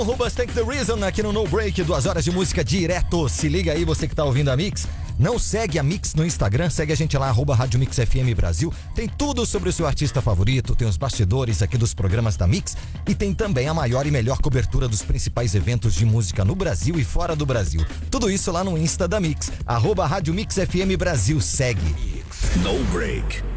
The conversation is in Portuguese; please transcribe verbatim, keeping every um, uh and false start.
Rubas, Take the Reason aqui no No Break, duas horas de música direto. Se liga aí, você que tá ouvindo a Mix. Não segue a Mix no Instagram, segue a gente lá, arroba Rádio Mix F M Brasil. Tem tudo sobre o seu artista favorito, tem os bastidores aqui dos programas da Mix e tem também a maior e melhor cobertura dos principais eventos de música no Brasil e fora do Brasil. Tudo isso lá no Insta da Mix, arroba Rádio Mix F M Brasil. Segue. No Break.